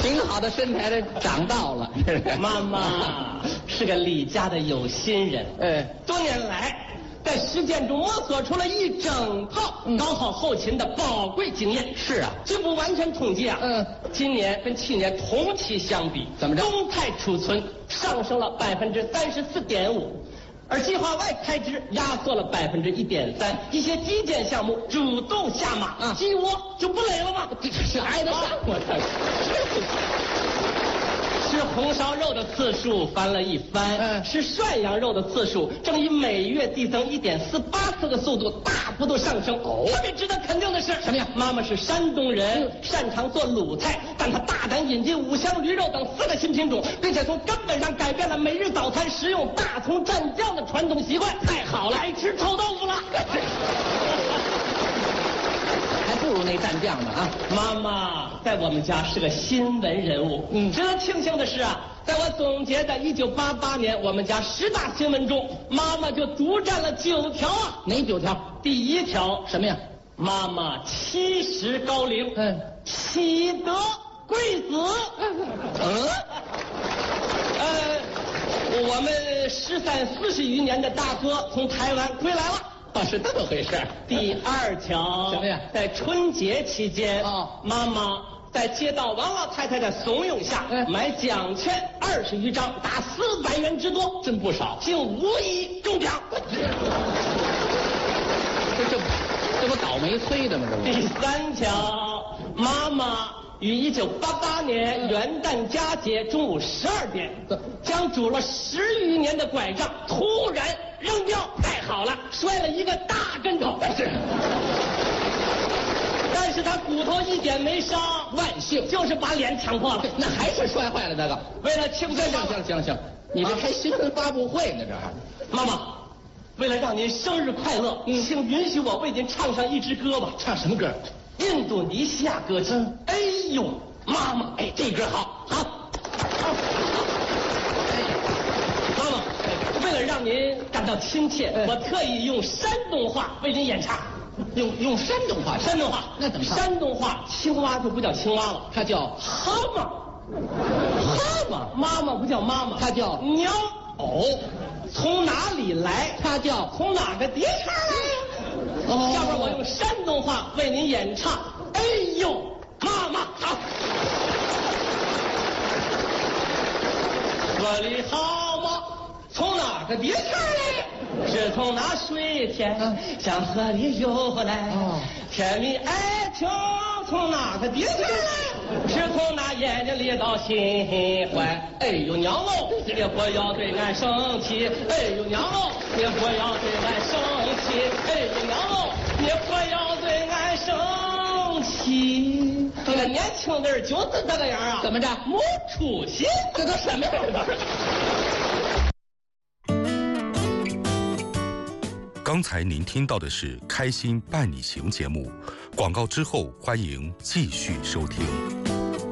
挺好的身材，长到了。 妈妈是个李家的有心人，多年来在实践中摸索出了一整套搞好后勤的宝贵经验。 是啊， 据不完全统计啊，今年跟去年同期相比， 怎么着？ 动态储存上升了34.5%。而计划外开支压缩了1.3%，一些基建项目主动下马，鸡窝就不垒了吗？ 这挨得上我这吃红烧肉的次数翻了一番，吃涮羊肉的次数正以每月递增1.48次的速度大幅度上升。特别值得肯定的是什么呀？ 妈妈是山东人，擅长做鲁菜，但她大胆引进五香驴肉等4个新品种，并且从根本上改变了每日早餐食用大葱蘸酱的传统习惯。太好了，爱吃臭豆腐了。 还不如那蘸酱呢啊！ 妈妈在我们家是个新闻人物。值得庆幸的是啊，在我总结的1988年我们家10大新闻中，妈妈就独占了9条啊。 哪9条？ 第1条什么呀？ 妈妈70高龄，喜得贵子。我们13、40余年的大哥从台湾归来了。 是这么回事。 第2条什么呀？ 在春节期间，妈妈在接到王老太太的怂恿下，买奖券20余张，达400元之多， 真不少， 竟无一中奖。 这不倒霉催的吗？这不。 第3条，妈妈于1988年元旦佳节中午12点，将拄了10余年的拐杖突然扔掉，太好了，摔了一个大跟头。但是他骨头一点没伤， 万幸， 就是把脸呛破了。 那还是摔坏了那个。 为了庆祝， 行，你这开新闻发布会呢？这还， 妈妈，为了让您生日快乐，请允许我为您唱上一支歌吧。 唱什么歌？ 印度尼西亚歌曲。哎呦，妈妈，这歌好。妈妈，为了让您感到亲切，我特意用山东话为您演唱。 用山东话？ 山东话？ 那怎么唱？ 山东话青蛙就不叫青蛙了，它叫蛤蟆。蛤蟆，妈妈不叫妈妈， 它叫鸟。从哪里来？它叫从哪个地方来？下边我用山东话为您演唱。哎呦，妈妈好。河里蛤蟆从哪个地方来？是从那水天向河里游来。甜蜜爱情从哪个地方来？是从那眼睛里到心怀。哎呦娘哦，你不要对俺生气。哎呦娘哦，你不要对俺生气。哎呦娘哦，你不要对俺生气。这个年轻人就是这个样啊。 怎么着？ 没出息。 这都什么呀？ 刚才您听到的是《开心伴你行》节目，广告之后欢迎继续收听。